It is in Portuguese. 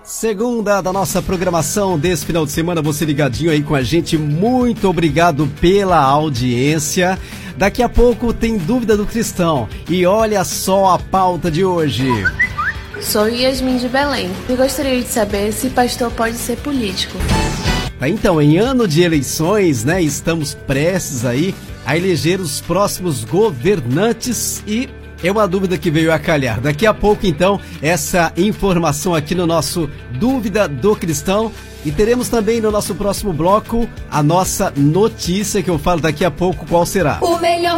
Segunda da nossa programação desse final de semana, você ligadinho aí com a gente, muito obrigado pela audiência. Daqui a pouco tem Dúvida do Cristão e olha só a pauta de hoje. Sou Yasmin de Belém e gostaria de saber se pastor pode ser político. Então, em ano de eleições, né, estamos prestes aí a eleger os próximos governantes e é uma dúvida que veio a calhar. Daqui a pouco, então, essa informação aqui no nosso Dúvida do Cristão. E teremos também no nosso próximo bloco a nossa notícia, que eu falo daqui a pouco qual será. O melhor